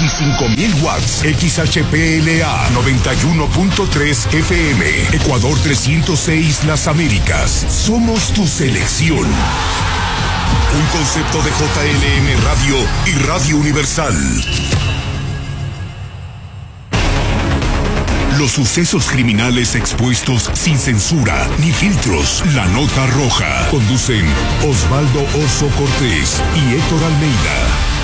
25.000 watts. XHPLA 91.3 FM. Ecuador 306 Las Américas. Somos tu selección. Un concepto de JLM Radio y Radio Universal. Los sucesos criminales expuestos sin censura ni filtros. La Nota Roja. Conducen Osvaldo Oso Cortés y Héctor Almeida.